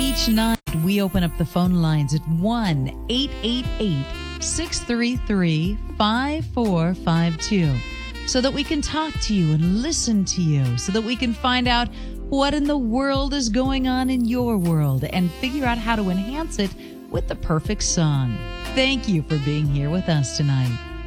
Each night, we open up the phone lines at 1-888-633-5452 so that we can talk to you and listen to you, so that we can find out what in the world is going on in your world and figure out how to enhance it with the perfect song. Thank you for being here with us tonight.